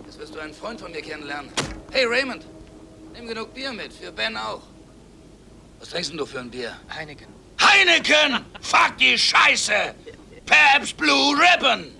Jetzt wirst du einen Freund von mir kennenlernen. Hey, Raymond, nimm genug Bier mit, für Ben auch. Was trinkst denn du für ein Bier? Heineken. Heineken! Fuck die Scheiße! Pabst Blue Ribbon!